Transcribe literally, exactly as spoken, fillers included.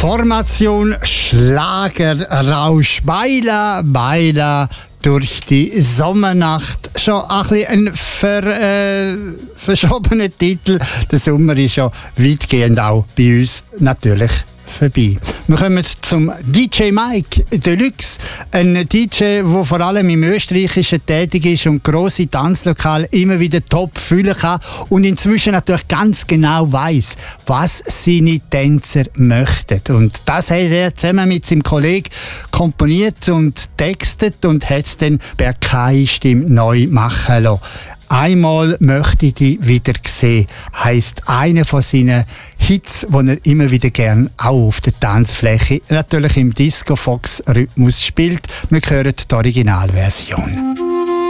Formation Schlagerrausch. Baila, Baila durch die Sommernacht. Schon ein bisschen ein ver, äh, verschobener Titel. Der Sommer ist ja weitgehend auch bei uns natürlich vorbei. Wir kommen zum D J Mike Deluxe, ein D J, der vor allem im Österreichischen tätig ist und grosse Tanzlokale immer wieder top füllen kann und inzwischen natürlich ganz genau weiss, was seine Tänzer möchten. Und das hat er zusammen mit seinem Kollegen komponiert und textet und hat es dann per K I-Stimme neu machen lassen. «Einmal möchte ich dich wieder sehen» heisst einer von seinen Hits, den er immer wieder gern auch auf der Tanzfläche, natürlich im Disco-Fox-Rhythmus spielt. Wir hören die Originalversion.